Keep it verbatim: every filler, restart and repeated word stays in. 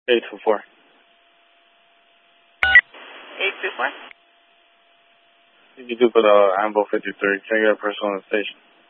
eight two four. eight two four. You do put uh, Ambo fifty-three. Can I get a person on the station?